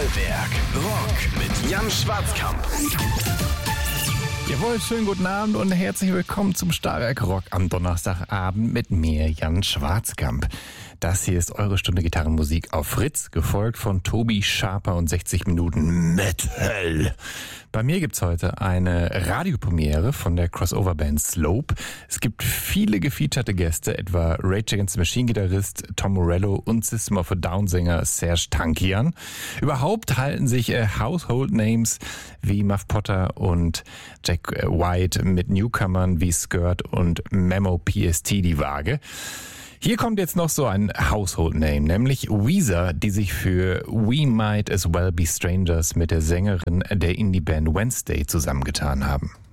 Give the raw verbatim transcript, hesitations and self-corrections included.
Stahlwerk Rock mit Jan Schwarzkamp. Jawohl, schönen guten Abend und herzlich willkommen zum Stahlwerk Rock am Donnerstagabend mit mir, Jan Schwarzkamp. Das hier ist eure Stunde Gitarrenmusik auf Fritz, gefolgt von Tobi Schaper und sechzig Minuten Metal. Bei mir gibt's heute eine Radiopremiere von der Crossover-Band Slope. Es gibt viele gefeaturete Gäste, etwa Rage Against the Machine-Gitarrist Tom Morello und System of a Down-Sänger Serj Tankian. Überhaupt halten sich äh, Household Names wie Muff Potter und Jack White mit Newcomern wie Skirt und Memo P S T die Waage. Hier kommt jetzt noch so ein Household Name, nämlich Weezer, die sich für We Might As Well Be Strangers mit der Sängerin der Indie-Band Wednesday zusammengetan haben.